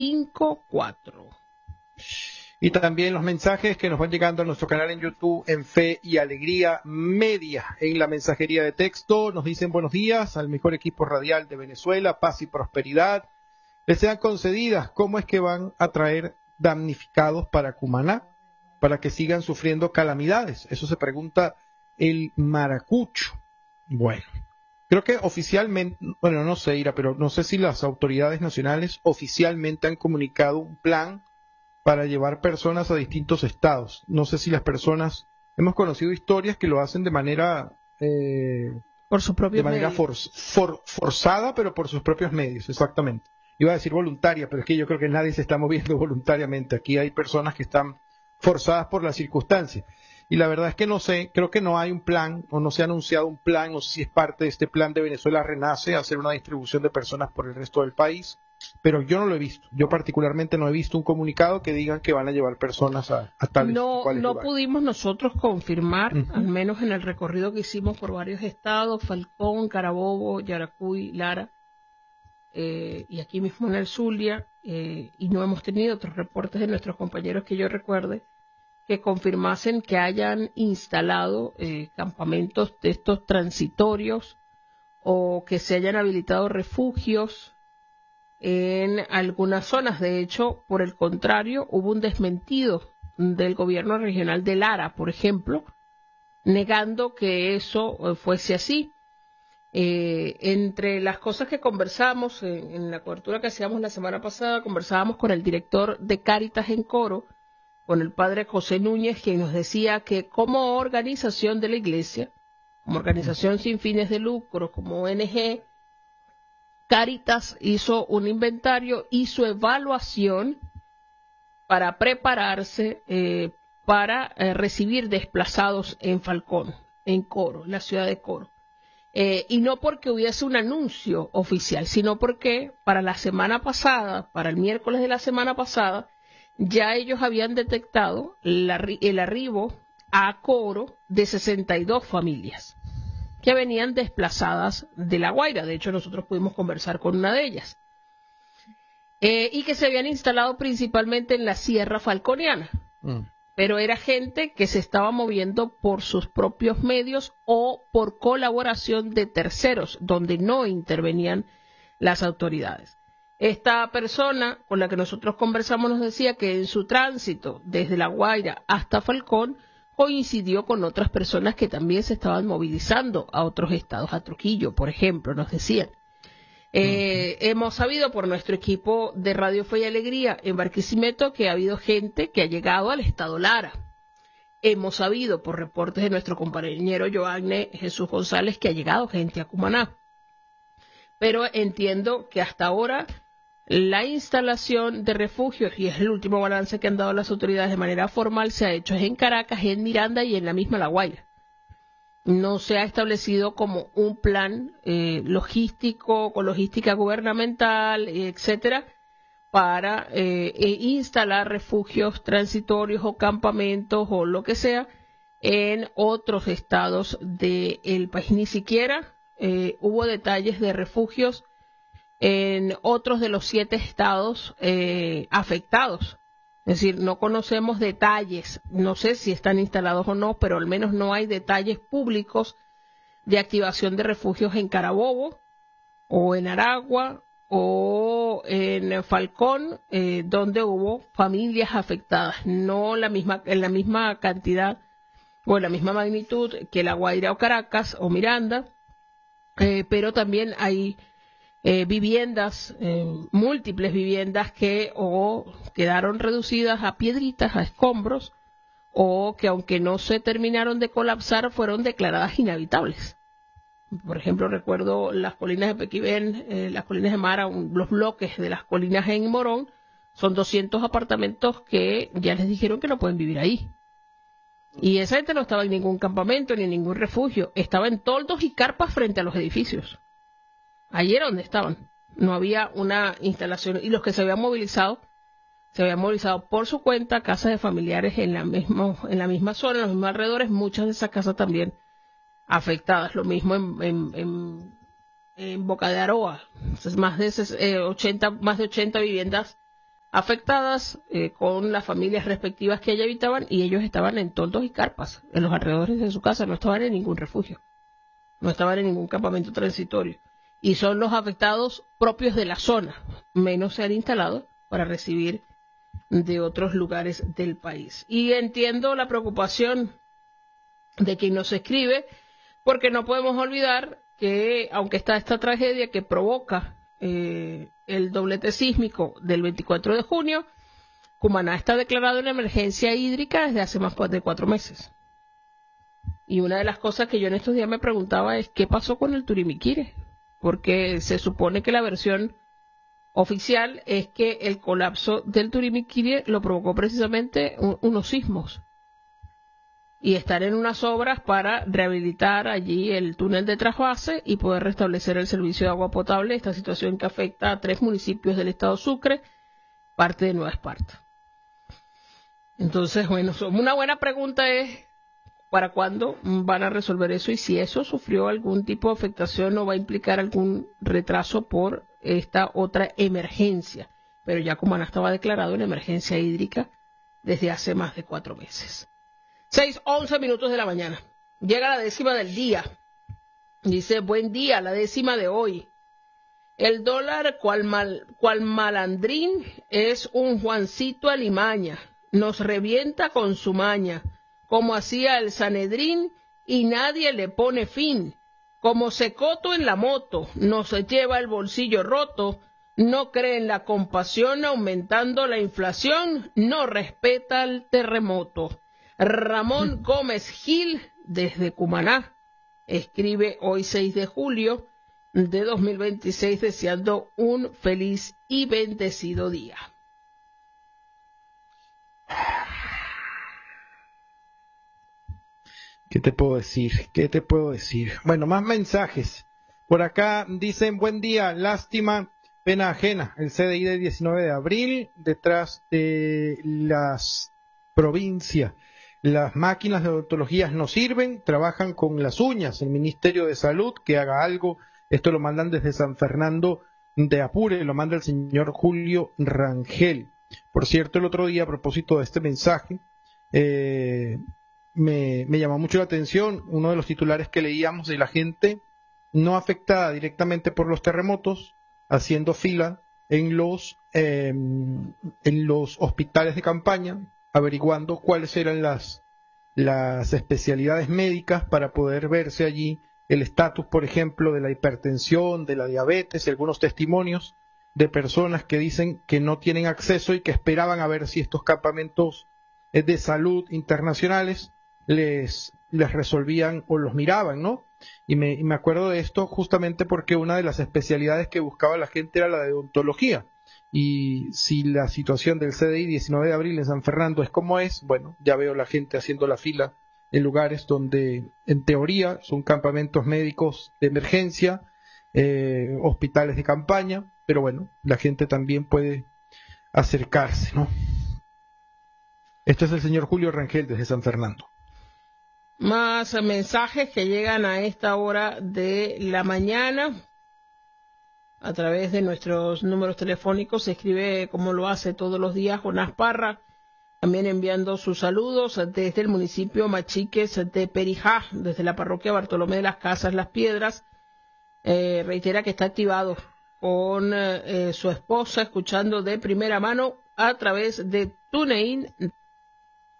54. Y también los mensajes que nos van llegando a nuestro canal en YouTube, en Fe y Alegría Media. En la mensajería de texto nos dicen buenos días al mejor equipo radial de Venezuela, paz y prosperidad les sean concedidas. ¿Cómo es que van a traer damnificados para Cumaná para que sigan sufriendo calamidades? Eso se pregunta el Maracucho. Bueno, creo que oficialmente, bueno, no sé, Ira, pero no sé si las autoridades nacionales oficialmente han comunicado un plan para llevar personas a distintos estados. No sé si las personas, hemos conocido historias que lo hacen de manera por sus propios medios. Forzada, pero por sus propios medios, exactamente. Iba a decir voluntaria, pero es que yo creo que nadie se está moviendo voluntariamente. Aquí hay personas que están forzadas por las circunstancias. Y la verdad es que no sé, creo que no hay un plan, o no se ha anunciado un plan, no sé si es parte de este plan de Venezuela Renace, hacer una distribución de personas por el resto del país. Pero yo no lo he visto. Yo particularmente no he visto un comunicado que digan que van a llevar personas a tales lugares. No pudimos nosotros confirmar, al menos en el recorrido que hicimos por varios estados, Falcón, Carabobo, Yaracuy, Lara, y aquí mismo en el Zulia, y no hemos tenido otros reportes de nuestros compañeros que yo recuerde que confirmasen que hayan instalado campamentos de estos transitorios o que se hayan habilitado refugios en algunas zonas. De hecho, por el contrario, hubo un desmentido del gobierno regional de Lara, por ejemplo, negando que eso fuese así. Entre las cosas que conversamos en la cobertura que hacíamos la semana pasada, conversábamos con el director de Cáritas en Coro, con el padre José Núñez, quien nos decía que como organización de la Iglesia, como organización sin fines de lucro, como ONG, Cáritas hizo un inventario, hizo evaluación para prepararse para recibir desplazados en Falcón, en Coro, la ciudad de Coro. Y no porque hubiese un anuncio oficial, sino porque para la semana pasada, para el miércoles de la semana pasada, ya ellos habían detectado el arribo a Coro de 62 familias que venían desplazadas de La Guaira. De hecho, nosotros pudimos conversar con una de ellas. Y que se habían instalado principalmente en la Sierra Falconiana. Pero era gente que se estaba moviendo por sus propios medios o por colaboración de terceros, donde no intervenían las autoridades. Esta persona con la que nosotros conversamos nos decía que en su tránsito desde La Guaira hasta Falcón coincidió con otras personas que también se estaban movilizando a otros estados, a Trujillo, por ejemplo, nos decían. Hemos sabido por nuestro equipo de Radio Fe y Alegría en Barquisimeto que ha habido gente que ha llegado al estado Lara. Hemos sabido por reportes de nuestro compañero Joanne Jesús González que ha llegado gente a Cumaná. Pero entiendo que hasta ahora la instalación de refugios, y es el último balance que han dado las autoridades de manera formal, se ha hecho en Caracas, en Miranda y en la misma La Guaira. No se ha establecido como un plan logístico, con logística gubernamental, etcétera, para instalar refugios transitorios o campamentos o lo que sea en otros estados del país. Ni siquiera hubo detalles de refugios en otros de los 7 estados afectados. Es decir, no conocemos detalles, no sé si están instalados o no, pero al menos no hay detalles públicos de activación de refugios en Carabobo o en Aragua o en Falcón, donde hubo familias afectadas, no en la misma cantidad o en la misma magnitud que La Guaira o Caracas o Miranda, pero también hay viviendas, múltiples viviendas que o quedaron reducidas a piedritas, a escombros, o que aunque no se terminaron de colapsar, fueron declaradas inhabitables. Por ejemplo, recuerdo las colinas de Pequibén, las colinas de Mara, los bloques de las colinas en Morón, son 200 apartamentos que ya les dijeron que no pueden vivir ahí. Y esa gente no estaba en ningún campamento ni en ningún refugio, estaba en toldos y carpas frente a los edificios. Ahí era donde estaban. No había una instalación. Y los que se habían movilizado por su cuenta, casas de familiares en la misma zona, en los mismos alrededores, muchas de esas casas también afectadas. Lo mismo en Boca de Aroa. Entonces, más de 80 viviendas afectadas con las familias respectivas que allí habitaban, y ellos estaban en toldos y carpas en los alrededores de su casa, no estaban en ningún refugio, no estaban en ningún campamento transitorio, y son los afectados propios de la zona, menos se han instalado para recibir de otros lugares del país. Y entiendo la preocupación de quien nos escribe, porque no podemos olvidar que, aunque está esta tragedia que provoca el doblete sísmico del 24 de junio, Cumaná está declarado en emergencia hídrica desde hace más de 4 meses. Y una de las cosas que yo en estos días me preguntaba es qué pasó con el Turimiquire, porque se supone que la versión oficial es que el colapso del Turimiquire lo provocó precisamente unos sismos, y estar en unas obras para rehabilitar allí el túnel de trasvase y poder restablecer el servicio de agua potable, esta situación que afecta a 3 municipios del estado Sucre, parte de Nueva Esparta. Entonces, bueno, una buena pregunta es ¿para cuándo van a resolver eso? Y si eso sufrió algún tipo de afectación o va a implicar algún retraso por esta otra emergencia. Pero ya Cumaná estaba declarado en emergencia hídrica desde hace más de 4 meses. 6:11 de la mañana. Llega la décima del día. Dice, buen día, la décima de hoy. El dólar, cual malandrín, es un Juancito Alimaña. Nos revienta con su maña, como hacía el Sanedrín, y nadie le pone fin. Como secoto en la moto, nos lleva el bolsillo roto. No cree en la compasión, aumentando la inflación. No respeta el terremoto. Ramón Gómez Gil, desde Cumaná, escribe hoy 6 de julio de 2026, deseando un feliz y bendecido día. ¿Qué te puedo decir? ¿Qué te puedo decir? Bueno, más mensajes. Por acá dicen, buen día, lástima, pena ajena. El CDI del 19 de abril, detrás de las provincias. Las máquinas de odontología no sirven, trabajan con las uñas. El Ministerio de Salud que haga algo. Esto lo mandan desde San Fernando de Apure, lo manda el señor Julio Rangel. Por cierto, el otro día, a propósito de este mensaje, me llamó mucho la atención uno de los titulares que leíamos de la gente no afectada directamente por los terremotos, haciendo fila en los hospitales de campaña, averiguando cuáles eran las especialidades médicas para poder verse allí el estatus, por ejemplo, de la hipertensión, de la diabetes, y algunos testimonios de personas que dicen que no tienen acceso y que esperaban a ver si estos campamentos de salud internacionales les resolvían o los miraban, ¿no? Y me acuerdo de esto justamente porque una de las especialidades que buscaba la gente era la de odontología. Y si la situación del CDI 19 de abril en San Fernando es como es, bueno, ya veo la gente haciendo la fila en lugares donde en teoría son campamentos médicos de emergencia, hospitales de campaña, pero bueno, la gente también puede acercarse, ¿no? Este es el señor Julio Rangel desde San Fernando. Más mensajes que llegan a esta hora de la mañana a través de nuestros números telefónicos. Se escribe como lo hace todos los días Jonás Parra, también enviando sus saludos desde el municipio Machiques de Perijá, desde la parroquia Bartolomé de las Casas Las Piedras. Reitera que está activado con su esposa, escuchando de primera mano a través de TuneIn